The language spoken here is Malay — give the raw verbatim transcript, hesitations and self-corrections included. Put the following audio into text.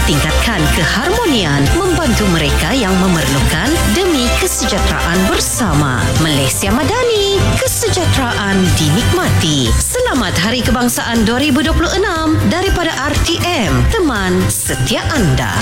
tingkatkan keharmonian, membantu mereka yang memerlukan demi kesejahteraan bersama. Malaysia Madani, kesejahteraan dinikmati. Selamat Hari Kebangsaan dua ribu dua puluh enam daripada R T M, teman setia anda.